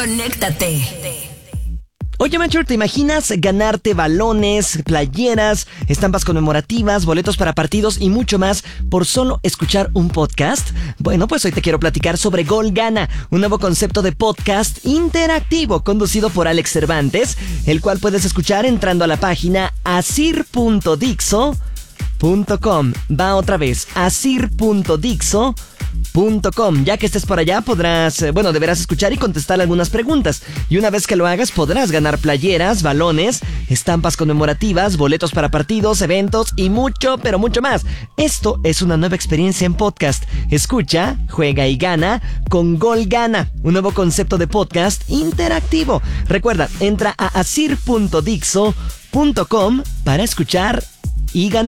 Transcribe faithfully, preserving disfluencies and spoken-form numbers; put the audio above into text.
Conéctate. Oye, Manchur, ¿te imaginas ganarte balones, playeras, estampas conmemorativas, boletos para partidos y mucho más por solo escuchar un podcast? Bueno, pues hoy te quiero platicar sobre Gol Gana, un nuevo concepto de podcast interactivo conducido por Alex Cervantes, el cual puedes escuchar entrando a la página asir punto dixo punto com. Va otra vez, asir punto dixo punto com. Ya que estés por allá podrás, eh, bueno, deberás escuchar y contestar algunas preguntas. Y una vez que lo hagas podrás ganar playeras, balones, estampas conmemorativas, boletos para partidos, eventos y mucho, pero mucho más. Esto es una nueva experiencia en podcast. Escucha, juega y gana con Gol Gana, un nuevo concepto de podcast interactivo. Recuerda, entra a asir punto dixo punto com para escuchar y ganar.